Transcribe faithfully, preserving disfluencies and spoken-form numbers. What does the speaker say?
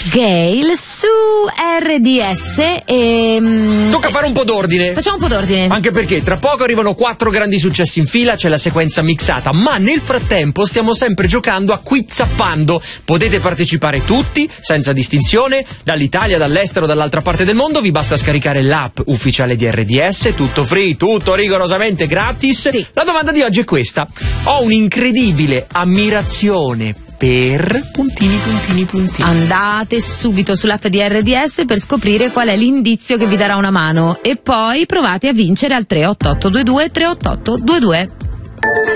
Gale su R D S e... Tocca fare un po' d'ordine. Facciamo un po' d'ordine. Anche perché tra poco arrivano quattro grandi successi in fila, c'è la sequenza mixata, ma nel frattempo stiamo sempre giocando a Quizzappando. Potete partecipare tutti, senza distinzione, dall'Italia, dall'estero, dall'altra parte del mondo. Vi basta scaricare l'app ufficiale di R D S, tutto free, tutto rigorosamente gratis. Sì. La domanda di oggi è questa: ho un'incredibile ammirazione per puntini puntini puntini. Andate subito sull'app di R D S per scoprire qual è l'indizio che vi darà una mano e poi provate a vincere al tre otto otto due due tre otto otto due due.